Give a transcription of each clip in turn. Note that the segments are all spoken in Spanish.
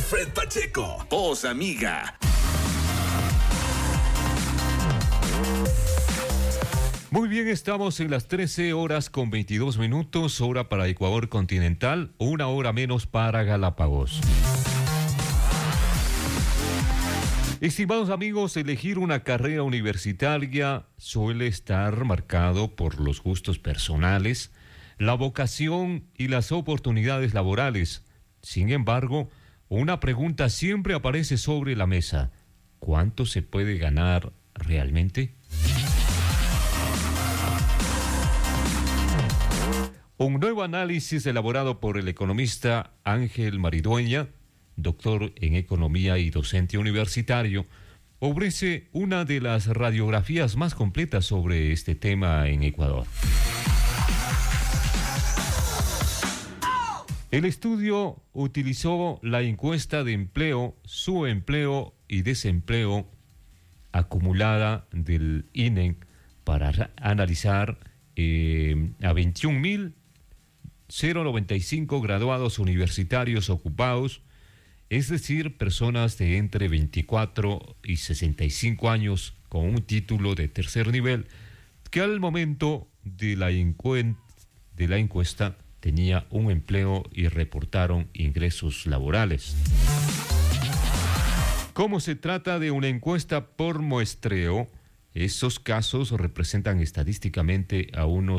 Fred Pacheco, voz amiga. Muy bien, estamos en las 13 horas con 22 minutos, hora para Ecuador continental, una hora menos para Galápagos. Estimados amigos, elegir una carrera universitaria suele estar marcado por los gustos personales, la vocación y las oportunidades laborales. Sin embargo, una pregunta siempre aparece sobre la mesa: ¿cuánto se puede ganar realmente? Un nuevo análisis elaborado por el economista Ángel Maridueña, doctor en economía y docente universitario, ofrece una de las radiografías más completas sobre este tema en Ecuador. El estudio utilizó la encuesta de empleo, subempleo y desempleo acumulada del INE para analizar a 21.095 graduados universitarios ocupados, es decir, personas de entre 24 y 65 años con un título de tercer nivel, que al momento de la encuesta tenía un empleo y reportaron ingresos laborales. Como se trata de una encuesta por muestreo, esos casos representan estadísticamente a unos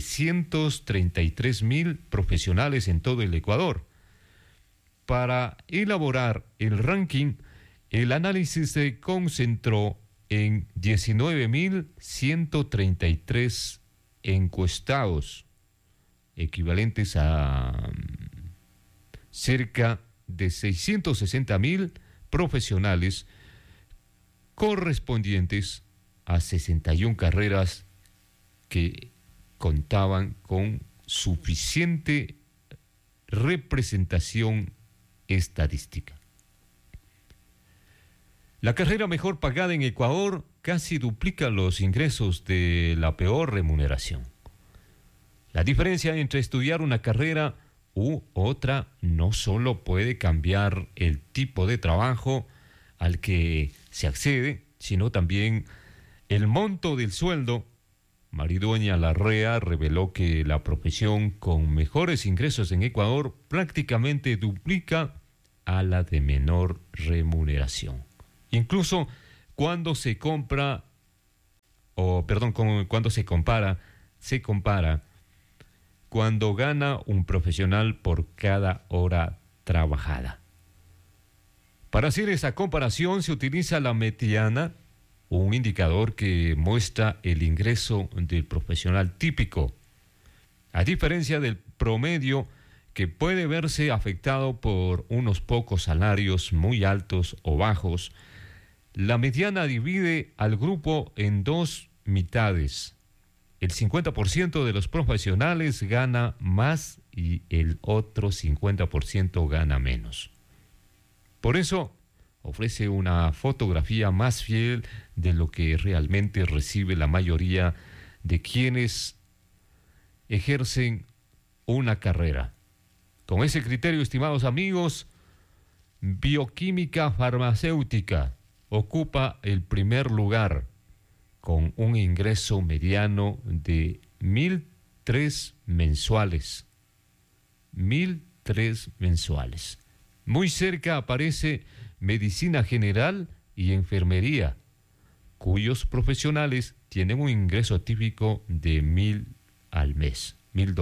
733,000 profesionales en todo el Ecuador. Para elaborar el ranking, el análisis se concentró en 19.133 encuestados, equivalentes a cerca de 660,000 profesionales correspondientes a 61 carreras que contaban con suficiente representación estadística. La carrera mejor pagada en Ecuador casi duplica los ingresos de la peor remuneración. La diferencia entre estudiar una carrera u otra no solo puede cambiar el tipo de trabajo al que se accede, sino también el monto del sueldo. Maridueña Larrea reveló que la profesión con mejores ingresos en Ecuador prácticamente duplica a la de menor remuneración. Incluso cuando se compara cuando gana un profesional por cada hora trabajada. Para hacer esa comparación se utiliza la mediana, un indicador que muestra el ingreso del profesional típico. A diferencia del promedio, que puede verse afectado por unos pocos salarios muy altos o bajos, la mediana divide al grupo en dos mitades. El 50% de los profesionales gana más y el otro 50% gana menos. Por eso, ofrece una fotografía más fiel de lo que realmente recibe la mayoría de quienes ejercen una carrera. Con ese criterio, estimados amigos, bioquímica farmacéutica ocupa el primer lugar con un ingreso mediano de 1.003 mensuales. 1.003 mensuales. Muy cerca aparece medicina general y enfermería, cuyos profesionales tienen un ingreso típico de $1,000 al mes.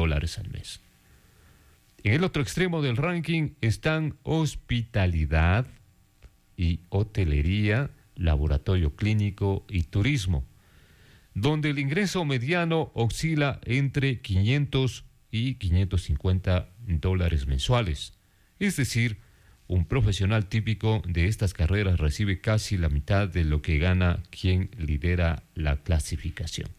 En el otro extremo del ranking están hospitalidad y hotelería, laboratorio clínico y turismo, donde el ingreso mediano oscila entre $500 y $550 mensuales. Es decir, un profesional típico de estas carreras recibe casi la mitad de lo que gana quien lidera la clasificación.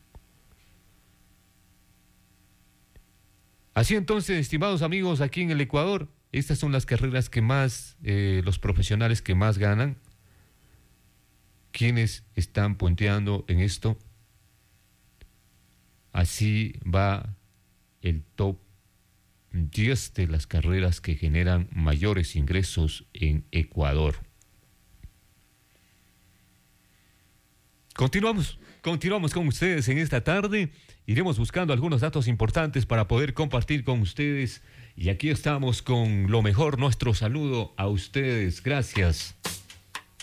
Así entonces, estimados amigos, aquí en el Ecuador, estas son las carreras que más, los profesionales que más ganan. ¿Quiénes están punteando en esto? Así va el top 10 de las carreras que generan mayores ingresos en Ecuador. Continuamos con ustedes en esta tarde. Iremos buscando algunos datos importantes para poder compartir con ustedes. Y aquí estamos con lo mejor, nuestro saludo a ustedes. Gracias.